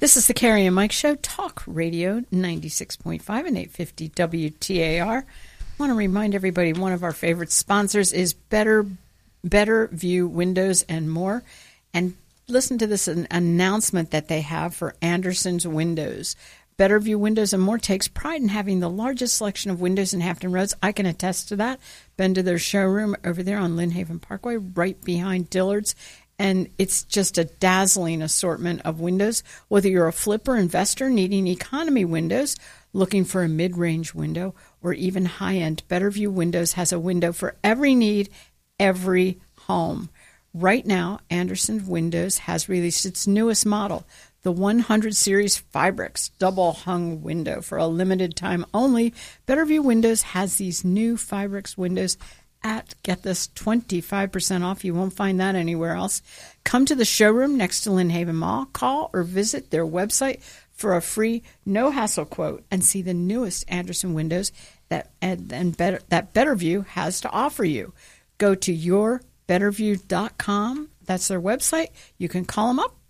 This is the Carrie and Mike Show, Talk Radio 96.5 and 850 WTAR. I want to remind everybody one of our favorite sponsors is Better View Windows and More. And listen to this announcement that they have for Anderson's Windows. Better View Windows and More takes pride in having the largest selection of windows in Hampton Roads. I can attest to that. Been to their showroom over there on Lynn Haven Parkway, right behind Dillard's. And it's just a dazzling assortment of windows. Whether you're a flipper investor needing economy windows, looking for a mid-range window, or even high-end, Better View Windows has a window for every need, every home. Right now, Anderson Windows has released its newest model, the 100 Series Fibrix double-hung window. For a limited time only, Better View Windows has these new Fibrix windows at, get this, 25% off. You won't find that anywhere else. Come to the showroom next to Lynn Haven Mall. Call or visit their website for a free, no-hassle quote and see the newest Anderson windows that Better View has to offer you. Go to yourbetterview.com. That's their website. You can call them up,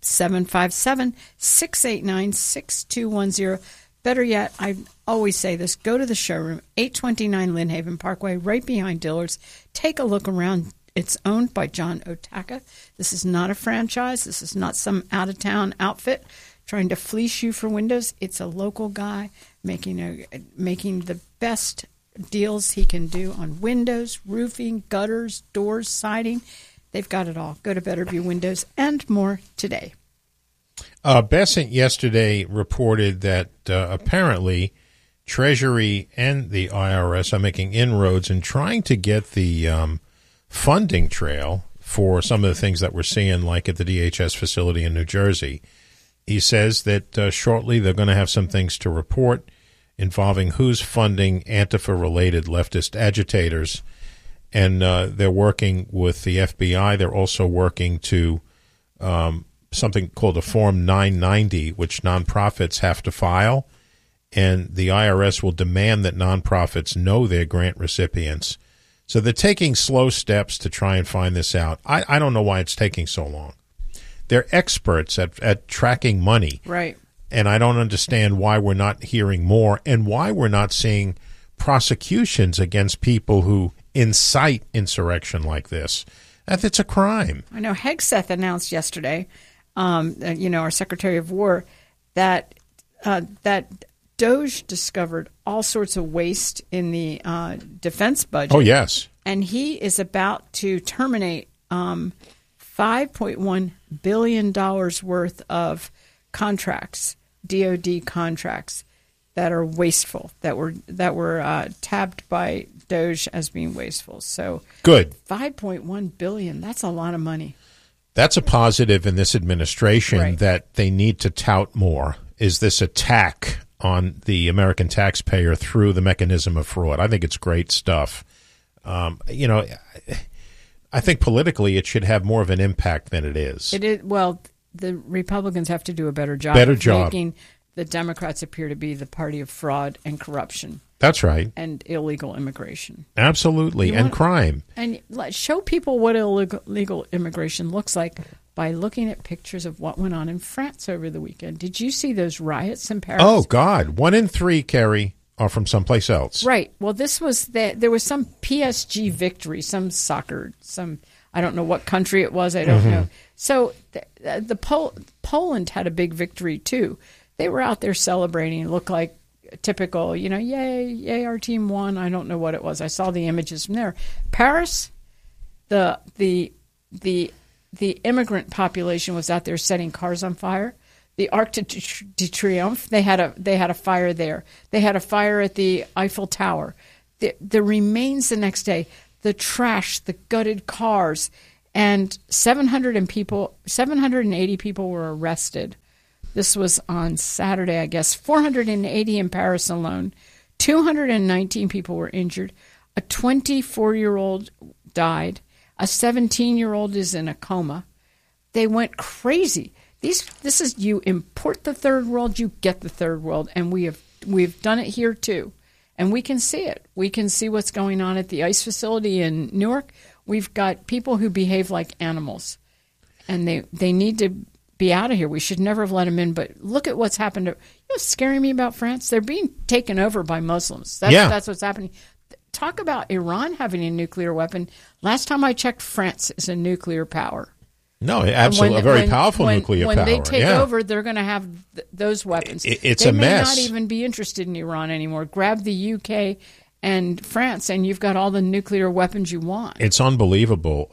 757-689-6210. Better yet, I always say this, go to the showroom, 829 Lynn Haven Parkway, right behind Dillard's. Take a look around. It's owned by John Otaka. This is not a franchise. This is not some out-of-town outfit trying to fleece you for windows. It's a local guy making the best deals he can do on windows, roofing, gutters, doors, siding. They've got it all. Go to Better View Windows and More today. Bessent yesterday reported that apparently Treasury and the IRS are making inroads in trying to get the funding trail for some of the things that we're seeing, like at the DHS facility in New Jersey. He says that shortly they're going to have some things to report involving who's funding Antifa-related leftist agitators, and they're working with the FBI. They're also working to something called a Form 990, which nonprofits have to file, and the IRS will demand that nonprofits know their grant recipients. So they're taking slow steps to try and find this out. I don't know why it's taking so long. They're experts at tracking money. Right. And I don't understand why we're not hearing more and why we're not seeing prosecutions against people who incite insurrection like this. It's a crime. I know Hegseth announced yesterday, our Secretary of War, that DOJ discovered all sorts of waste in the defense budget. Oh, yes. And he is about to terminate $5.1 billion worth of contracts, DOD contracts, that are wasteful, that were tabbed by DOJ as being wasteful. So good. $5.1 billion, that's a lot of money. That's a positive in this administration, right, that they need to tout more, is this attack on the American taxpayer through the mechanism of fraud. I think it's great stuff. I think politically it should have more of an impact than it is. It is. Well, the Republicans have to do a better job making the Democrats appear to be the party of fraud and corruption. That's right. And illegal immigration. Absolutely. And crime. And show people what illegal immigration looks like by looking at pictures of what went on in France over the weekend. Did you see those riots in Paris? Oh, God. 1 in 3, Carrie, are from someplace else. Right. Well, there was some PSG victory, some soccer, I don't know what country it was. I don't know. So Poland had a big victory, too. They were out there celebrating. It looked like typical, yay, our team won. I don't know what it was. I saw the images from there. Paris, the immigrant population was out there setting cars on fire. The Arc de Triomphe, they had a fire there. They had a fire at the Eiffel Tower. The remains the next day, the trash, the gutted cars, and 780 people were arrested. This was on Saturday, I guess. 480 in Paris alone. 219 people were injured. A 24-year-old died. A 17-year-old is in a coma. They went crazy. This is, you import the third world, you get the third world, and we've done it here too. And we can see it. We can see what's going on at the ICE facility in Newark. We've got people who behave like animals, and they need to be out of here. We should never have let them in. But look at what's happened. What's scaring me about France? They're being taken over by Muslims. That's what's happening. Talk about Iran having a nuclear weapon. Last time I checked, France is a nuclear power. No, absolutely, a very powerful nuclear power. When they take over, they're going to have those weapons. It's a mess. They may not even be interested in Iran anymore. Grab the UK and France, and you've got all the nuclear weapons you want. It's unbelievable.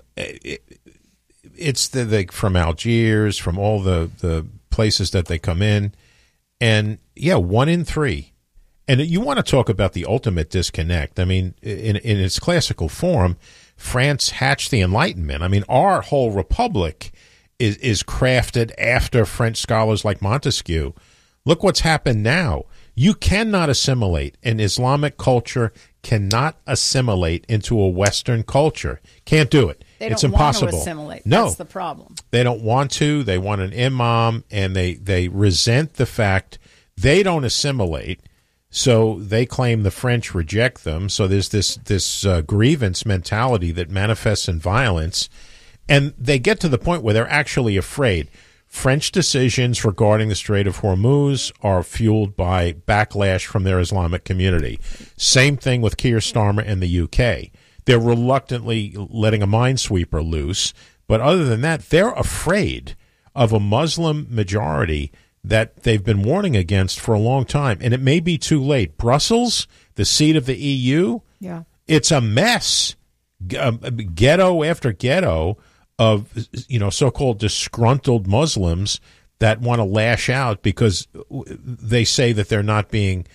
It's from Algiers, from all the places that they come in, and 1 in 3. And you want to talk about the ultimate disconnect. I mean, in its classical form, France hatched the Enlightenment. I mean, our whole republic is crafted after French scholars like Montesquieu. Look what's happened now. You cannot assimilate. An Islamic culture cannot assimilate into a Western culture. Can't do it. It's impossible. Want to assimilate. No. That's the problem. They don't want to. They want an imam, and they resent the fact they don't assimilate. So they claim the French reject them. So there's this grievance mentality that manifests in violence. And they get to the point where they're actually afraid. French decisions regarding the Strait of Hormuz are fueled by backlash from their Islamic community. Same thing with Keir Starmer and the UK. They're reluctantly letting a minesweeper loose. But other than that, they're afraid of a Muslim majority that they've been warning against for a long time, and it may be too late. Brussels, the seat of the EU, it's a mess. Ghetto after ghetto of so-called disgruntled Muslims that want to lash out because they say that they're not being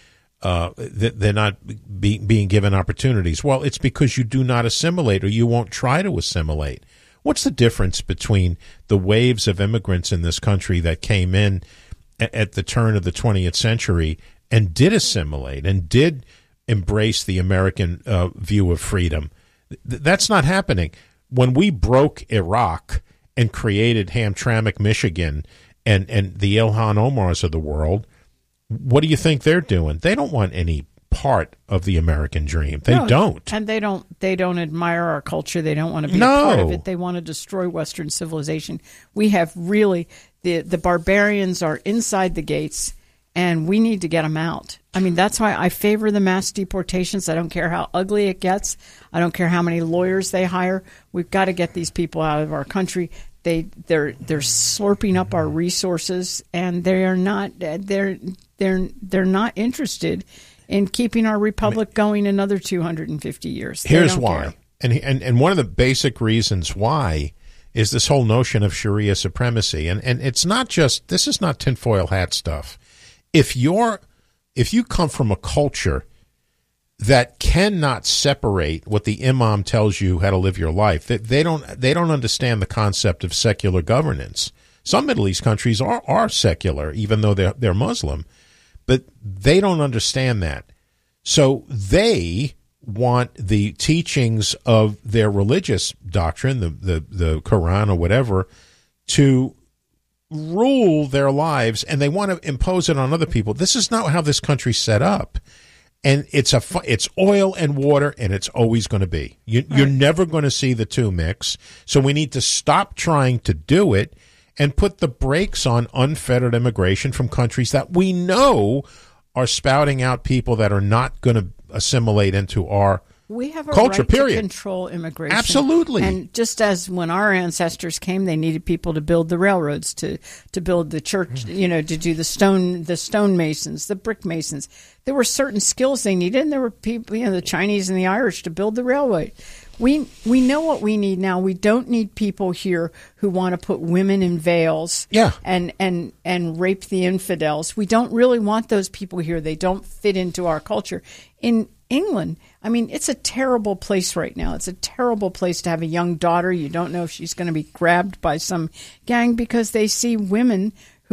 being given opportunities. Well, it's because you do not assimilate, or you won't try to assimilate. What's the difference between the waves of immigrants in this country that came in at the turn of the 20th century and did assimilate and did embrace the American view of freedom? That's not happening. When we broke Iraq and created Hamtramck, Michigan, and the Ilhan Omars of the world, what do you think they're doing? They don't want any part of the American dream. They don't. And they don't admire our culture. They don't want to be a part of it. They want to destroy Western civilization. We have really, the barbarians are inside the gates, and we need to get them out. I mean, that's why I favor the mass deportations. I don't care how ugly it gets. I don't care how many lawyers they hire. We've got to get these people out of our country. They're slurping up our resources, and they're not interested in keeping our republic going another 250 years. Here's why. And one of the basic reasons why is this whole notion of Sharia supremacy. And it's not just, this is not tinfoil hat stuff. If you come from a culture that cannot separate what the imam tells you how to live your life, that they don't understand the concept of secular governance. Some Middle East countries are secular, even though they're Muslim, but they don't understand that. So they want the teachings of their religious doctrine, the Quran or whatever, to rule their lives, and they want to impose it on other people. This is not how this country's set up. And it's oil and water, and it's always going to be. You're never going to see the two mix. So we need to stop trying to do it and put the brakes on unfettered immigration from countries that we know are spouting out people that are not going to assimilate into our we have a culture, right period. To control immigration. Absolutely. And just as when our ancestors came, they needed people to build the railroads, to build the church, to do the stone masons, the brick masons. There were certain skills they needed, and there were people, the Chinese and the Irish to build the railway. We know what we need now. We don't need people here who want to put women in veils and rape the infidels. We don't really want those people here. They don't fit into our culture. In England, I mean, it's a terrible place right now. It's a terrible place to have a young daughter. You don't know if she's going to be grabbed by some gang because they see women